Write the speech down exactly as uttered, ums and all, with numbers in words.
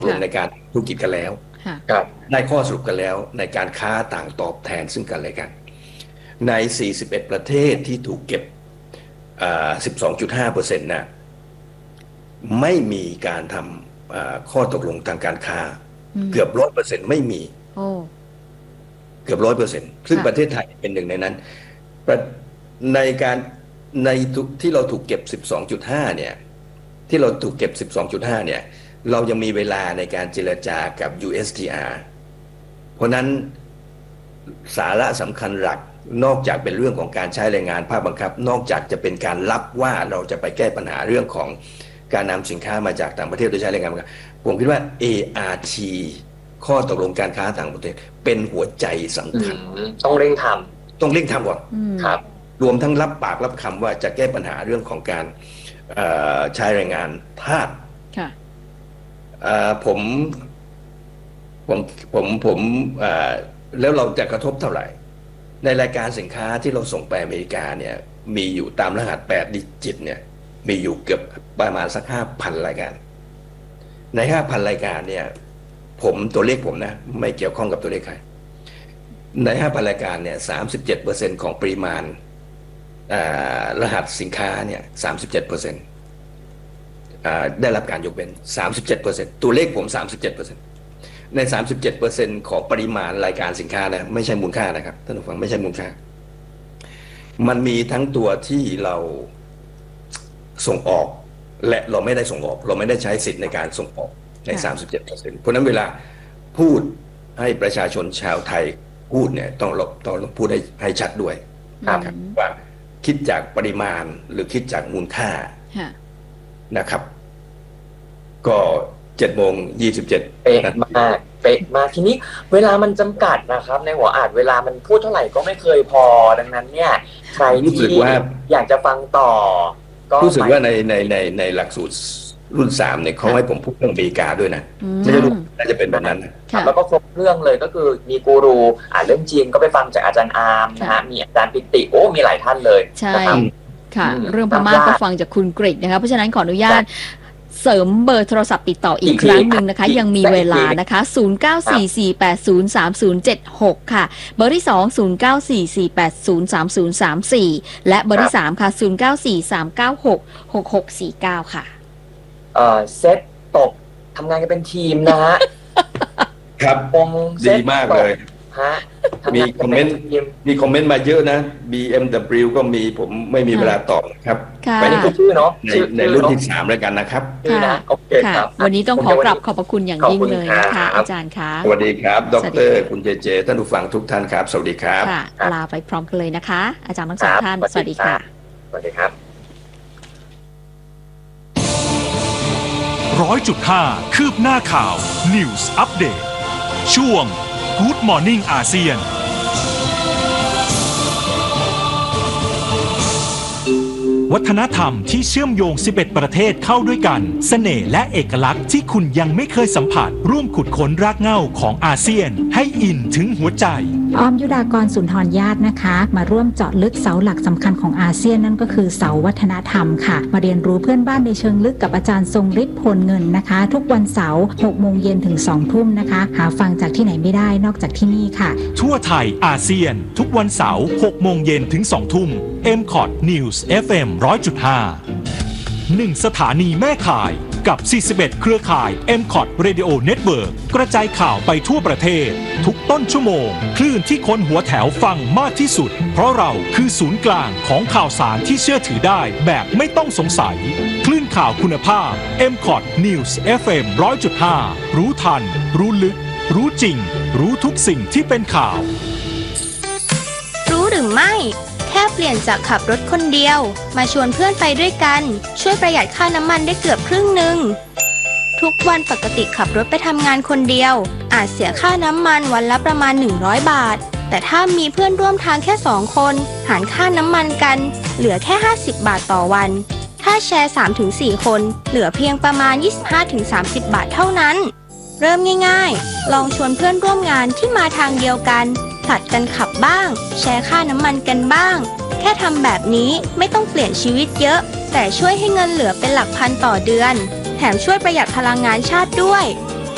ลงในการธุรกิจกันแล้วได้ข้อสรุปกันแล้วในการค้าต่างตอบแทนซึ่งกันและกันในสี่สิบเอ็ดประเทศที่ถูกเก็บ สิบสองจุดห้าเปอร์เซ็นต์ น่ะไม่มีการทำข้อตกลงทางการค้าเกือบ ร้อยเปอร์เซ็นต์ ไม่มีเกือบ ร้อยเปอร์เซ็นต์ ซึ่งประเทศไทยเป็นหนึ่งในนั้นในการในที่เราถูกเก็บ สิบสองจุดห้า เนี่ยที่เราถูกเก็บ สิบสองจุดห้า เนี่ยเรายังมีเวลาในการเจรจากับ ยู เอส ที อาร์ เพราะนั้นสาระสำคัญหลักนอกจากเป็นเรื่องของการใช้แรงงานภาคบังคับนอกจากจะเป็นการรับว่าเราจะไปแก้ปัญหาเรื่องของการนำสินค้ามาจากต่างประเทศโดยใช้แรงงานผมคิดว่า เอ อาร์ ที ข้อตกลงการค้าต่างประเทศเป็นหัวใจสำคัญต้องเร่งทำต้องเร่งทำก่อนครับรวมทั้งรับปากรับคำว่าจะแก้ปัญหาเรื่องของการใช้แรงงานทาสผมผมผมผมแล้วเราจะกระทบเท่าไหร่ในรายการสินค้าที่เราส่งไปอเมริกาเนี่ยมีอยู่ตามรหัสแปดดิจิตเนี่ยมีอยู่เกือบประมาณสักห้าพันรายการในห้าพันรายการเนี่ยผมตัวเลขผมนะไม่เกี่ยวข้องกับตัวเลขใครในห้าพันรายการเนี่ยสามสิบเจ็ดเปอร์เซ็นต์ของปริมาณรหัสสินค้าเนี่ยสามสิบเจ็ดเปอร์เซ็นต์ได้รับการยกเว้น สามสิบเจ็ดเปอร์เซ็นต์ ตัวเลขผม สามสิบเจ็ดเปอร์เซ็นต์ ใน สามสิบเจ็ดเปอร์เซ็นต์ ของปริมาณรายการสินค้านะไม่ใช่มูลค่านะครับท่านผู้ฟังไม่ใช่มูลค่ามันมีทั้งตัวที่เราส่งออกและเราไม่ได้ส่งออกเราไม่ได้ใช้สิทธิ์ในการส่งออกใน สามสิบเจ็ดเปอร์เซ็นต์ เพราะนั้นเวลาพูดให้ประชาชนชาวไทยพูดเนี่ยต้องต้องพูดให้ให้ชัดด้วยนะครับว่าคิดจากปริมาณหรือคิดจากมูลค่านะครับก็เจ็ดโมงยี่สิบเจ็ดเป๊ะมากเป๊ะมากทีนี้เวลามันจำกัดนะครับในหัวอ่านเวลามันพูดเท่าไหร่ก็ไม่เคยพอดังนั้นเนี่ยใครที่อยากจะฟังต่อก็รู้สึกว่าในในในในหลักสูตรรุ่นสามเนี่ยเขาให้ผมพูดเรื่องอเมริกาด้วยนะไม่ใช่รู้น่าจะเป็นแบบนั้นแล้วก็ครบเรื่องเลยก็คือมีกูรูอ่านเรื่องจีนก็ไปฟังจากอาจารย์อาร์มนะฮะมีอาจารย์ปิติโอ้มีหลายท่านเลยใช่ค่ะเรื่องพม่าก็ฟังจากคุณกฤษนะคะเพราะฉะนั้นขออนุญาตเสริมเบอร์โทรศัพท์ติดต่ออีกครั้งหนึ่งนะคะยังมีเวลานะคะศูนย์ เก้า สี่ สี่ แปด ศูนย์ สาม ศูนย์ เจ็ด หกค่ะเบอร์ที่สอง ศูนย์ เก้า สี่ สี่ แปด ศูนย์ สาม ศูนย์ สาม สี่และเบอร์ที่สามค่ะศูนย์ เก้า สี่ สาม เก้า หก หก หก สี่ เก้าค่ะเอ่อเซตตกทำงานกันเป็นทีมนะฮะครับดีมากเลยฮะมีคอมเมนต์มีคอมเมนต์มาเยอะนะ บี เอ็ม ดับเบิลยู ก็มีผมไม่มีเวลาตอบครับไปนี่คือชื่อเนาะในในรุ่นที่สามแล้วกันนะครับค่ะโอเคครับวันนี้ต้องขอกราบขอบพระคุณอย่างยิ่งเลยนะคะอาจารย์คะสวัสดีครับดร.คุณเจเจท่านผู้ฟังทุกท่านครับสวัสดีครับค่ะลาไปพร้อมกันเลยนะคะอาจารย์ทั้งสองท่านสวัสดีค่ะสวัสดีครับร้อยจุดห้าคืบหน้าข่าว News Update ช่วง Good Morning อาเซียนวัฒนธรรมที่เชื่อมโยงสิบเอ็ดประเทศเข้าด้วยกันเสน่ห์และเอกลักษณ์ที่คุณยังไม่เคยสัมผัสร่วมขุดค้นรากเหง้าของอาเซียนให้อินถึงหัวใจออมยุดากรสุนทรญาตินะคะมาร่วมเจาะลึกเสาหลักสำคัญของอาเซียนนั่นก็คือเสาวัฒนธรรมค่ะมาเรียนรู้เพื่อนบ้านในเชิงลึกกับอาจารย์ทรงฤทธิ์พลเงินนะคะทุกวันเสาร์หกโมงเย็นถึงสองทุ่มนะคะหาฟังจากที่ไหนไม่ได้นอกจากที่นี่ค่ะทั่วไทยอาเซียนทุกวันเสาร์หกโมงเย็นถึงสองทุ่ม เอ็ม คอท News เอฟ เอ็ม หนึ่งร้อยจุดห้า หนึ่งสถานีแม่ข่ายกับสี่สิบเอ็ดเครือข่าย เอ็ม คอท Radio Network กระจายข่าวไปทั่วประเทศทุกต้นชั่วโมงคลื่นที่คนหัวแถวฟังมากที่สุดเพราะเราคือศูนย์กลางของข่าวสารที่เชื่อถือได้แบบไม่ต้องสงสัยคลื่นข่าวคุณภาพ เอ็ม คอท News เอฟ เอ็ม หนึ่งร้อยจุดห้า รู้ทันรู้ลึกรู้จริงรู้ทุกสิ่งที่เป็นข่าวรู้หรือไม่แค่เปลี่ยนจากขับรถคนเดียวมาชวนเพื่อนไปด้วยกันช่วยประหยัดค่าน้ำมันได้เกือบครึ่งหนึ่งทุกวันปกติขับรถไปทำงานคนเดียวอาจเสียค่าน้ำมันวันละประมาณหนึ่งร้อยบาทแต่ถ้ามีเพื่อนร่วมทางแค่สองคนหารค่าน้ำมันกันเหลือแค่ห้าสิบบาทต่อวันถ้าแชร์ สามถึงสี่ คนเหลือเพียงประมาณ ยี่สิบห้าถึงสามสิบ บาทเท่านั้นเริ่มง่ายๆลองชวนเพื่อนร่วมงานที่มาทางเดียวกันผลัดกันขับบ้างแชร์ค่าน้ำมันกันบ้างแค่ทำแบบนี้ไม่ต้องเปลี่ยนชีวิตเยอะแต่ช่วยให้เงินเหลือเป็นหลักพันต่อเดือนแถมช่วยประหยัดพลังงานชาติด้วย